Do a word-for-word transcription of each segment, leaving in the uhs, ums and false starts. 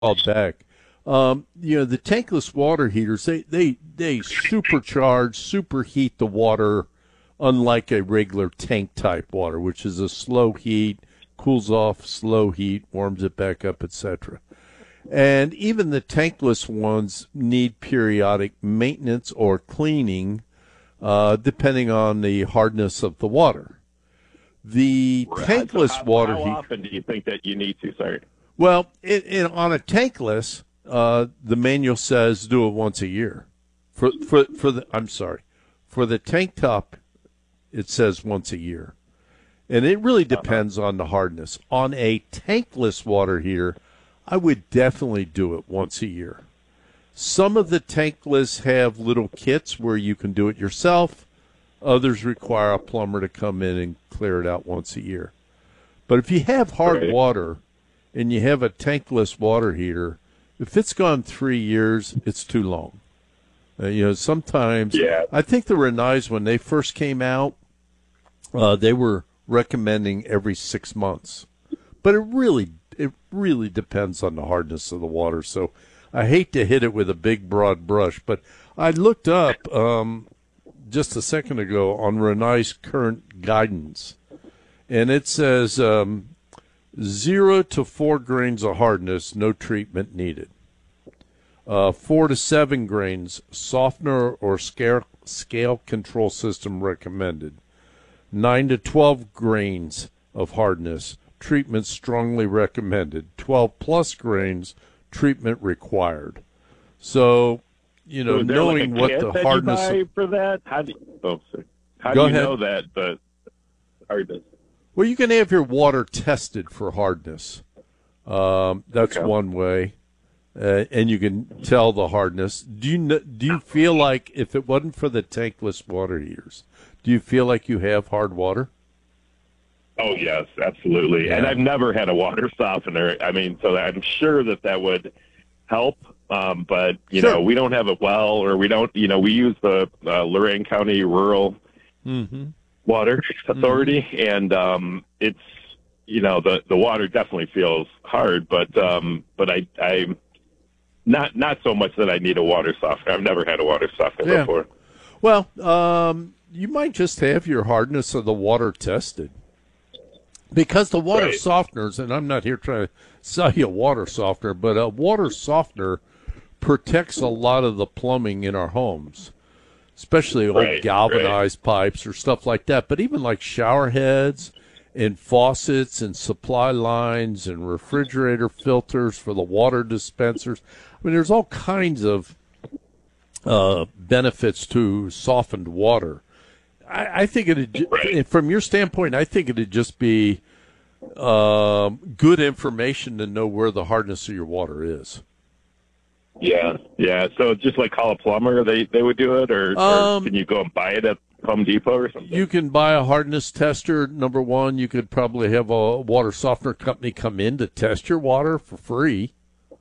called back. Um, you know, the tankless water heaters, they, they, they supercharge, superheat the water, unlike a regular tank type water, which is a slow heat, cools off, slow heat, warms it back up, et cetera. And even the tankless ones need periodic maintenance or cleaning, uh, depending on the hardness of the water. The Right. tankless So how, water how heat. often do you think that you need to? Sorry. Well, it, it, on a tankless, uh, the manual says do it once a year. For for for the I'm sorry, for the tank top, it says once a year, and it really depends on the hardness. On a tankless water heater, I would definitely do it once a year. Some of the tankless have little kits where you can do it yourself. Others require a plumber to come in and clear it out once a year. But if you have hard Right. water and you have a tankless water heater, if it's gone three years, it's too long. Uh, you know, sometimes Yeah. I think the Renais, when they first came out, uh, they were recommending every six months. But it really, it really depends on the hardness of the water. So I hate to hit it with a big broad brush, but I looked up um, just a second ago on Renai's current guidance, and it says um, zero to four grains of hardness, no treatment needed. Uh, four to seven grains, softener or scale, scale control system recommended. Nine to twelve grains of hardness, treatment strongly recommended. Twelve plus grains, treatment required. So, you know, So is there knowing like a what kit the that hardness. you buy for that? How do you, oh, sorry. How Go do you ahead. know that the hardness? Well, you can have your water tested for hardness. Um, that's Okay. one way, uh, and you can tell the hardness. Do you kn- do you feel like if it wasn't for the tankless water heaters, do you feel like you have hard water? Oh, yes, absolutely. Yeah. And I've never had a water softener. I mean, so I'm sure that that would help. Um, but, you Sure. know, we don't have a well, or we don't, you know, we use the uh, Lorain County Rural Mm-hmm. Water Authority, and um, it's, you know, the, the water definitely feels hard, but um, but I, I not not so much that I need a water softener. I've never had a water softener Yeah. before. Well, um, you might just have your hardness of the water tested. Because the water Right. softeners, and I'm not here trying to sell you a water softener, but a water softener protects a lot of the plumbing in our homes, especially old Right, galvanized pipes or stuff like that. But even like shower heads and faucets and supply lines and refrigerator filters for the water dispensers. I mean, there's all kinds of uh, benefits to softened water. I, I think it'd, Right. from your standpoint, I think it'd just be um, good information to know where the hardness of your water is. Yeah, yeah. So just like call a plumber, they they would do it, or, Um, or can you go and buy it at Home Depot or something? You can buy a hardness tester. Number one, you could probably have a water softener company come in to test your water for free.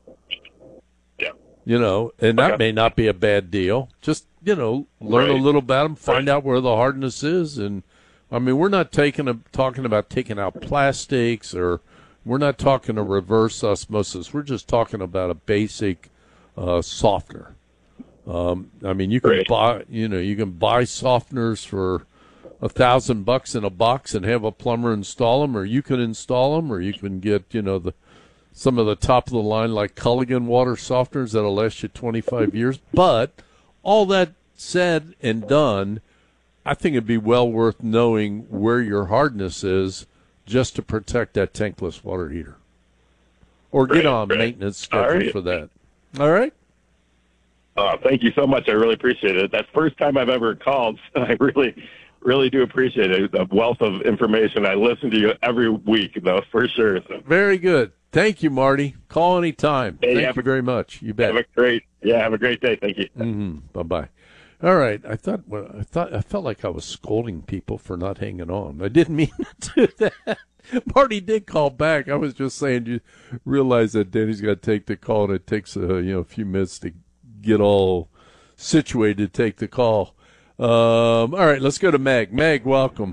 Yeah. You know, and that Okay. may not be a bad deal. Just, you know, learn a Right. little about them, find Right. out where the hardness is. And, I mean, we're not taking a, talking about taking out plastics, or we're not talking a reverse osmosis. We're just talking about a basic uh, softener. Um, I mean, you can Right. buy, you know, you can buy softeners for a thousand bucks in a box and have a plumber install them, or you can install them, or you can get, you know, the some of the top of the line like Culligan water softeners that'll last you twenty-five years. But all that said and done, I think it'd be well worth knowing where your hardness is just to protect that tankless water heater, or get Right, on a right. maintenance All schedule right. for that. All right. Uh, thank you so much. I really appreciate it. That's the first time I've ever called. So I really, really do appreciate it. A wealth of information. I listen to you every week, though, for sure. So Very good. Thank you, Marty. Call anytime. Hey, Thank have you a- very much. You bet. have a great, yeah, have a great day. Thank you. Mm-hmm. Bye bye. All right. I thought. Well, I thought. I felt like I was scolding people for not hanging on. I didn't mean to do that. Marty did call back. I was just saying. You realize that Danny's got to take the call, and it takes a you know a few minutes to get all situated to take the call. Um, all right. Let's go to Meg. Meg, welcome.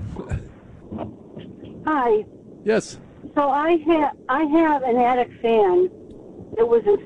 Hi. Yes. So I have I have an attic fan, it was